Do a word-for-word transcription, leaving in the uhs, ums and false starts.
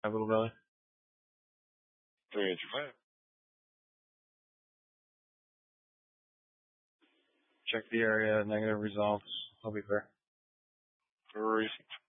Have a little belly. three eight two five. Check the area, negative results. I'll be fair. Received.